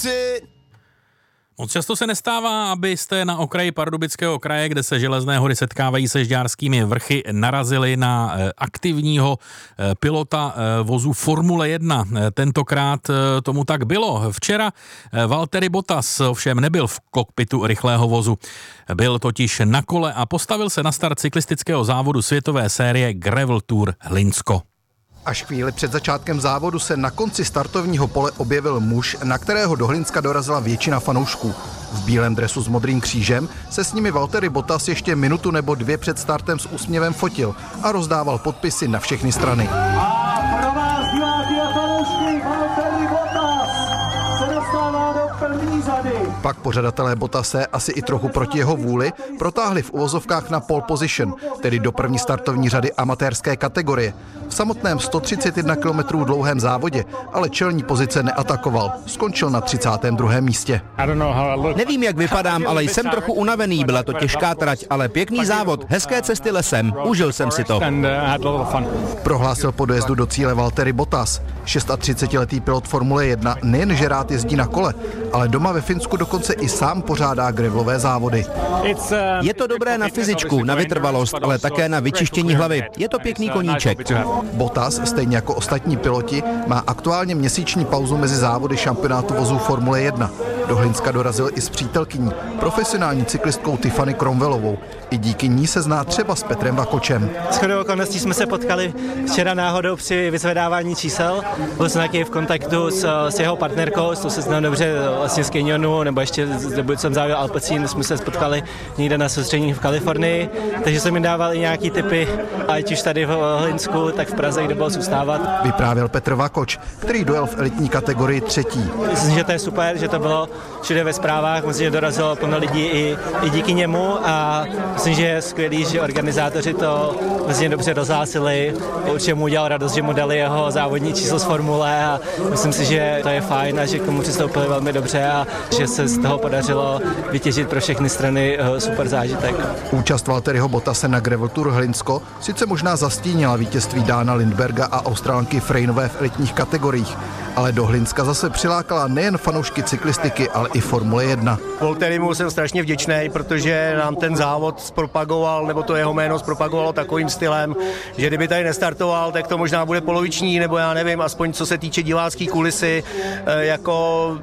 That's it. Moc často se nestává, abyste na okraji Pardubického kraje, kde se Železné hory setkávají se Žďárskými vrchy, narazili na aktivního pilota vozu Formule 1. Tentokrát tomu tak bylo. Včera Valtteri Bottas ovšem nebyl v kokpitu rychlého vozu. Byl totiž na kole a postavil se na start cyklistického závodu světové série Gravel Tour Hlinsko. Až chvíli před začátkem závodu se na konci startovního pole objevil muž, na kterého do Hlinska dorazila většina fanoušků. V bílém dresu s modrým křížem se s nimi Valtteri Bottas ještě minutu nebo dvě před startem s úsměvem fotil a rozdával podpisy na všechny strany. A pro vás, diváky a fanoušky, Valtteri Bottas se dostává do první řady. Pak pořadatelé Bottase, asi i trochu proti jeho vůli, protáhli v uvozovkách na pole position, tedy do první startovní řady amatérské kategorie. V samotném 131 km dlouhém závodě ale čelní pozice neatakoval. Skončil na 32. místě. Nevím, jak vypadám, ale jsem trochu unavený. Byla to těžká trať, ale pěkný závod, hezké cesty lesem. Užil jsem si to. Prohlásil po dojezdu do cíle Valtteri Bottas. 36letý pilot Formule 1 nejenže rád jezdí na kole, ale doma ve Finsku dokonce i sám pořádá gravelové závody. Je to dobré na fyzičku, na vytrvalost, ale také na vyčištění hlavy. Je to pěkný koníček. Bottas, stejně jako ostatní piloti, má aktuálně měsíční pauzu mezi závody šampionátu vozů Formule 1. Do Hlinska dorazil i s přítelkyní, profesionální cyklistkou Tiffany Cromwellovou. I díky ní se zná třeba s Petrem Vakočem. Shodou okolností jsme se potkali včera náhodou při vyzvedávání čísel. Byl jsem taky v kontaktu s jeho partnerkou, s tou se znám dobře vlastně z Canyonu, nebo ještě z doby, co jsem závěl Alpecin, jsme se spotkali někde na soustředění v Kalifornii, takže jsem mi dával i nějaký tipy, ať už tady v Hlinsku, tak v Praze, kde bylo zůstávat. Vyprávěl Petr Vakoč, který dojel v elitní kategorii 3. Myslím, že to je super, že to bylo všude ve zprávách, myslím, že dorazilo plno lidí i díky němu a myslím, že je skvělý, že organizátoři to vlastně dobře rozhlásili. Určitě mu udělal radost, že mu dali jeho závodní číslo z formule a myslím si, že to je fajn a že k tomu přistoupili velmi dobře a že se z toho podařilo vytěžit pro všechny strany super zážitek. Účast Valtteriho Bottase na Gravel Tour Hlinsko sice možná zastínila vítězství Dána Lindberga a Australanky Freinové v elitních kategoriích, ale do Hlinska zase přilákala nejen fanoušky cyklistiky, ale i Formule 1. Valtterimu jsem strašně vděčný, protože nám ten závod zpropagoval, nebo to jeho jméno zpropagovalo takovým stylem, že kdyby tady nestartoval, tak to možná bude poloviční, nebo já nevím, aspoň co se týče divácké kulisy, jako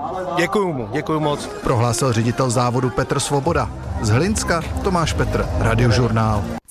děkuju moc. Prohlásil ředitel závodu Petr Svoboda. Z Hlinska Tomáš Petr, Radiožurnál.